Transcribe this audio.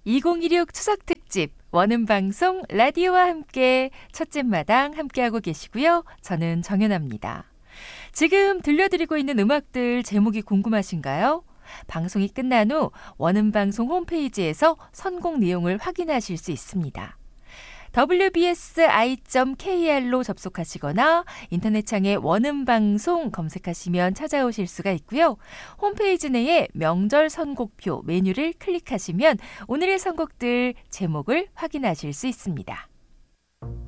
2016 추석 특집 원음방송 라디오와 함께 첫째 마당 함께하고 계시고요. 저는 정연아입니다. 지금 들려드리고 있는 음악들 제목이 궁금하신가요? 방송이 끝난 후 원음방송 홈페이지에서 선곡 내용을 확인하실 수 있습니다. wbsi.kr로 접속하시거나 인터넷창에 원음방송 검색하시면 찾아오실 수가 있고요. 홈페이지 내에 명절 선곡표 메뉴를 클릭하시면 오늘의 선곡들 제목을 확인하실 수 있습니다.